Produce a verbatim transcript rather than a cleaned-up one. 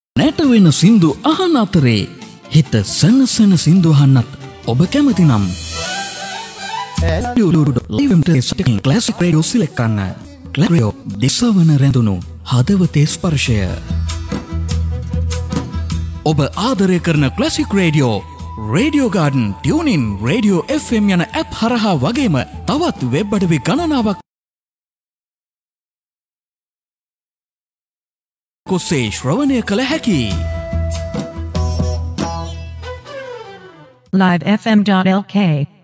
නැට වෙන සින්දු අහන අතරේ හිත සනසන සින්දු අහන්නත් ඔබ කැමති නම් ක්ලාසික් රේඩියෝ සිලෙක්ට් කරන්න. රේඩියෝ දිසවන රැඳුණු හදවතේ ස්පර්ශය. ඔබ ආදරය කරන classic radio radio garden, tuning, radio F M යන ඇප් හරහා වගේම තවත් වෙබ් අඩවි ගණනාවක් කොස්සේ ශ්‍රවණය කළ හැකි. live f m dot l k